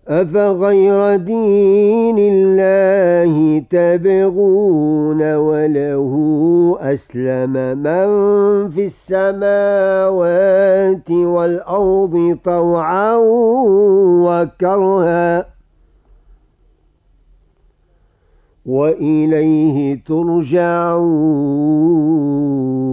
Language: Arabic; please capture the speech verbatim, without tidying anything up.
أفغير دين الله تبغون وله أسلم من في السماوات والأرض طوعا وكرها وإليه ترجعون.